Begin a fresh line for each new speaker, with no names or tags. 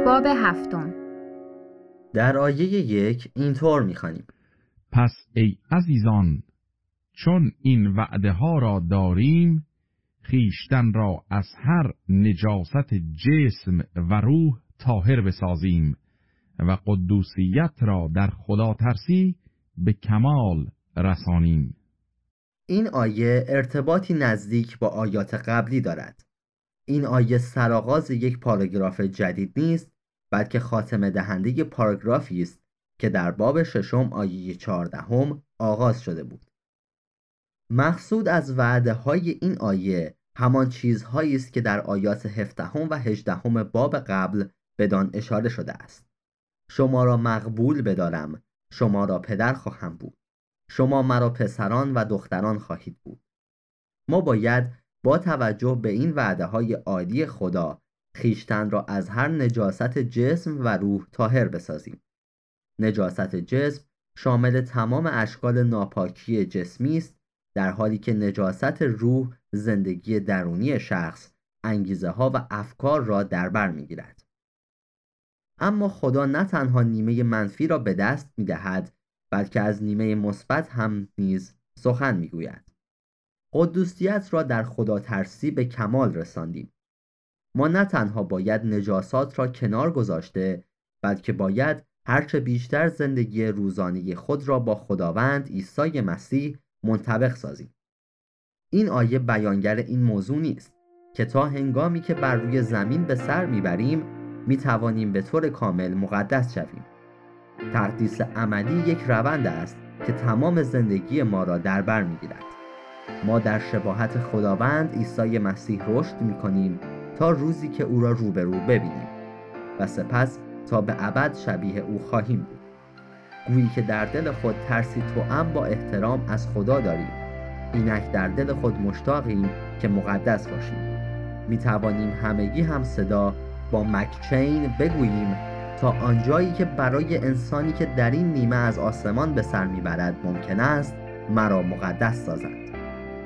باب 7.
در آیه 1 اینطور می‌خوانیم:
پس ای عزیزان، چون این وعده ها را داریم، خویشتن را از هر نجاست جسم و روح طاهر بسازیم و قدوسیت را در خدا ترسی به کمال رسانیم.
این آیه ارتباطی نزدیک با آیات قبلی دارد. این آیه سرآغاز یک پاراگراف جدید نیست، بلکه خاتمه دهنده پاراگرافی است که در باب 6 آیه 14 آغاز شده بود. مقصود از وعده های این آیه همان چیزهایی است که در آیات 17 و 18 باب قبل بدان اشاره شده است. شما را مقبول بدارم، شما را پدر خواهم بود، شما مرا پسران و دختران خواهید بود. ما باید با توجه به این وعده های عالی خدا خویشتن را از هر نجاست جسم و روح طاهر بسازیم. نجاست جسم شامل تمام اشکال ناپاکی جسمی است، در حالی که نجاست روح زندگی درونی شخص، انگیزه ها و افکار را در بر می‌گیرد. اما خدا نه تنها نیمه منفی را به دست می‌دهد، بلکه از نیمه مثبت هم نیز سخن می‌گوید. قدوسیت را در خدا ترسی به کمال رساندیم. ما نه تنها باید نجاسات را کنار گذاشته، بلکه باید هرچه بیشتر زندگی روزانه خود را با خداوند عیسی مسیح منطبق سازیم. این آیه بیانگر این موضوع نیست که تا هنگامی که بر روی زمین به سر میبریم میتوانیم به طور کامل مقدس شویم. تقدیس عملی یک روند است که تمام زندگی ما را در بر میگیرد. ما در شباهت خداوند عیسی مسیح رشد میکنیم تا روزی که او را روبرو ببینیم و سپس تا به ابد شبیه او خواهیم بود. گویی که در دل خود ترسی توأم با احترام از خدا داریم، اینک در دل خود مشتاقیم که مقدس باشیم. می توانیم همگی هم صدا با مکچین بگوییم تا آنجایی که برای انسانی که در این نیمه از آسمان به سر میبرد ممکن است، مرا مقدس سازد.